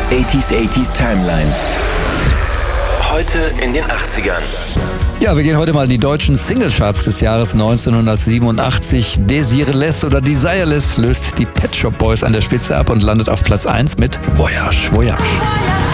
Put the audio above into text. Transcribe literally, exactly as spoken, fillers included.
achtziger achtziger Timeline. Heute in den achtzigern. Ja, wir gehen heute mal in die deutschen Singlecharts des Jahres neunzehnhundertsiebenundachtzig. Desireless oder Desireless löst die Pet Shop Boys an der Spitze ab und landet auf Platz eins mit Voyage, Voyage.